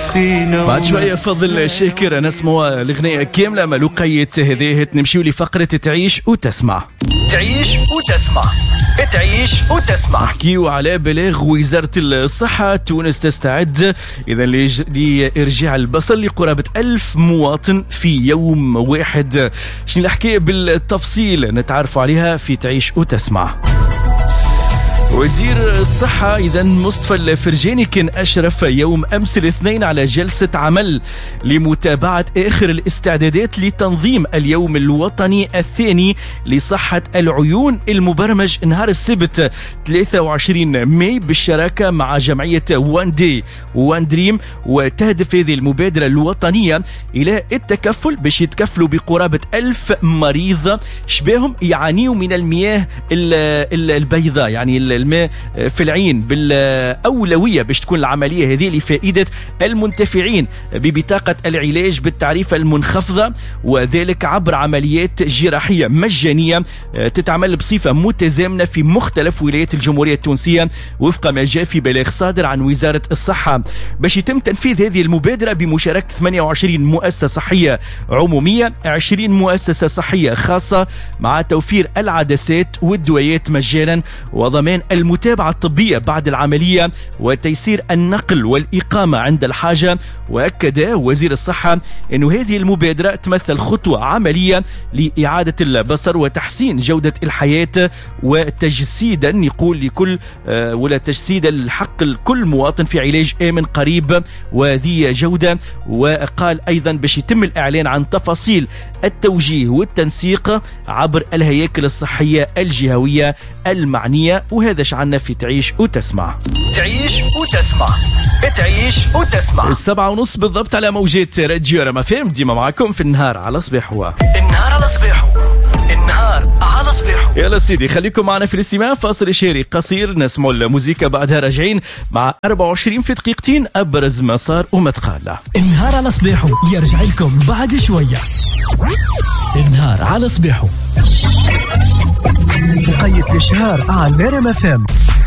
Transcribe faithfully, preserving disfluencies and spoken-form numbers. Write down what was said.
فينا. بعد شوية فضل شاكر أنا اسمه الأغنية كاملة ملوقية هذه. نمشيو لفقرة تعيش وتسمع. تعيش وتسمع. تعيش وتسمع. نحكيو على بلاغ وزارة الصحة. تونس تستعد إذا لإرجاع البصر لقرابة ألف مواطن في يوم واحد. شنو الحكاية بالتفصيل نتعرف عليها في تعيش وتسمع. وزير الصحة إذا مصطفى الفرجاني كان أشرف يوم أمس الاثنين على جلسة عمل لمتابعة آخر الاستعدادات لتنظيم اليوم الوطني الثاني لصحة العيون المبرمج نهار السبت ثلاثة وعشرين ماي بالشراكة مع جمعية وان دي وان دريم. وتهدف هذه المبادرة الوطنية إلى التكفل باش يتكفلوا بقرابة ألف مريض شباهم يعانيوا من المياه البيضاء، يعني الماء في العين، بالأولوية باش تكون العملية هذه لفائدة المنتفعين ببطاقة العلاج بالتعريفة المنخفضة، وذلك عبر عمليات جراحية مجانية تتعمل بصفة متزامنة في مختلف ولايات الجمهورية التونسية وفق ما جاء في بلاغ صادر عن وزارة الصحة. باش يتم تنفيذ هذه المبادرة بمشاركة ثمانية وعشرين مؤسسة صحية عمومية، عشرين مؤسسة صحية خاصة، مع توفير العدسات والدويات مجانا وضمان المتابعة الطبية بعد العملية وتيسير النقل والإقامة عند الحاجة. وأكد وزير الصحة أن هذه المبادرة تمثل خطوة عملية لإعادة البصر وتحسين جودة الحياة وتجسيدا يقول لكل ولا تجسيدا الحق لكل مواطن في علاج آمن قريب وذي جودة. وقال أيضا باش يتم الإعلان عن تفاصيل التوجيه والتنسيق عبر الهياكل الصحية الجهوية المعنية. وهذا شعلنا في تعيش وتسمع. تعيش وتسمع. تعيش وتسمع. السبعة ونص بالضبط على موجات راديو رما فهم. ديما معكم في النهار على صباح. هو النهار على صباحه. النهار على صباحه. يلا سيدي خليكم معنا في الاستماع. فاصل إشاري قصير نسمع الموسيقى بعدها راجعين مع أربعة وعشرين في دقيقتين أبرز ما صار وما تقال. النهار على صباحه يرجع لكم بعد شوية. النهار على صباحه. بقية الشهر على رما فهم.